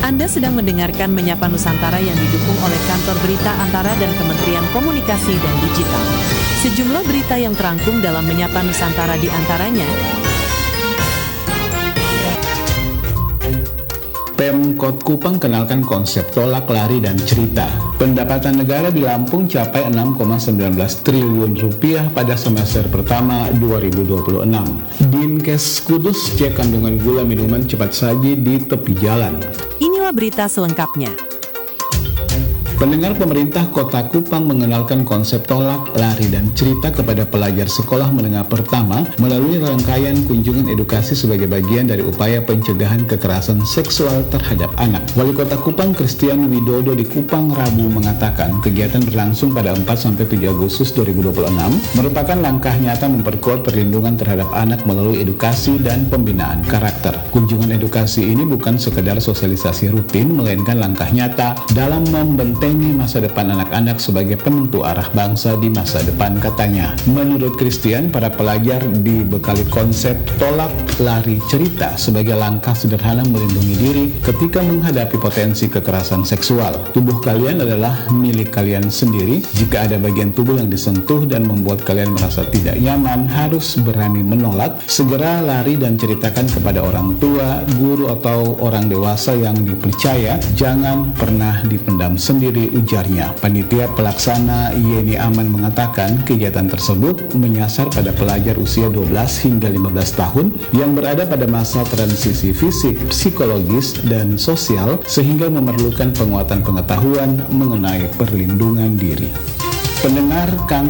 Anda sedang mendengarkan Menyapa Nusantara yang didukung oleh Kantor Berita Antara dan Kementerian Komunikasi dan Digital. Sejumlah berita yang terangkum dalam Menyapa Nusantara di antaranya, Pemkot Kupang kenalkan konsep tolak lari dan cerita. Pendapatan negara di Lampung capai 6,19 triliun rupiah pada semester pertama 2026. Dinkes Kudus cek kandungan gula minuman cepat saji di tepi jalan. Inilah berita selengkapnya. Pendengar, pemerintah Kota Kupang mengenalkan konsep tolak, lari, dan cerita kepada pelajar sekolah menengah pertama melalui rangkaian kunjungan edukasi sebagai bagian dari upaya pencegahan kekerasan seksual terhadap anak. Wali Kota Kupang Christian Widodo di Kupang Rabu mengatakan kegiatan berlangsung pada 4-7 Agustus 2026 merupakan langkah nyata memperkuat perlindungan terhadap anak melalui edukasi dan pembinaan karakter. Kunjungan edukasi ini bukan sekedar sosialisasi rutin, melainkan langkah nyata dalam membentengi masa depan anak-anak sebagai penentu arah bangsa di masa depan, katanya. Menurut Christian, para pelajar dibekali konsep tolak, lari, cerita sebagai langkah sederhana melindungi diri ketika menghadapi potensi kekerasan seksual. Tubuh kalian adalah milik kalian sendiri. Jika ada bagian tubuh yang disentuh dan membuat kalian merasa tidak nyaman, harus berani menolak, segera lari dan ceritakan kepada orang tua, guru, atau orang dewasa yang dipercaya. Jangan pernah dipendam sendiri, ujarnya. Panitia pelaksana Yeni Aman mengatakan kegiatan tersebut menyasar pada pelajar usia 12 hingga 15 tahun yang berada pada masa transisi fisik, psikologis, dan sosial sehingga memerlukan penguatan pengetahuan mengenai perlindungan diri. Pendengar,